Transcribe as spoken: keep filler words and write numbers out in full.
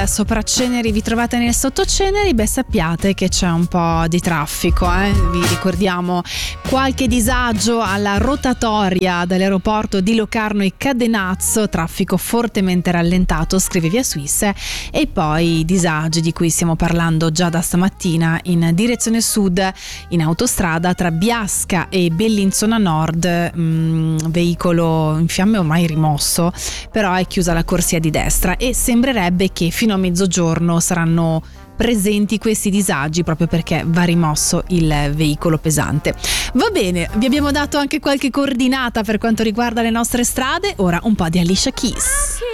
Sopra Ceneri vi trovate nel sottoceneri, beh sappiate che c'è un po' di traffico, eh? Vi ricordiamo qualche disagio alla rotatoria dall'aeroporto di Locarno e Cadenazzo, traffico fortemente rallentato, scrive Via Suisse, e poi disagi di cui stiamo parlando già da stamattina in direzione sud in autostrada tra Biasca e Bellinzona Nord, mh, veicolo in fiamme ormai rimosso, però è chiusa la corsia di destra e sembrerebbe che fino a mezzogiorno saranno presenti questi disagi proprio perché va rimosso il veicolo pesante. Va bene, vi abbiamo dato anche qualche coordinata per quanto riguarda le nostre strade, ora un po' di Alicia Keys.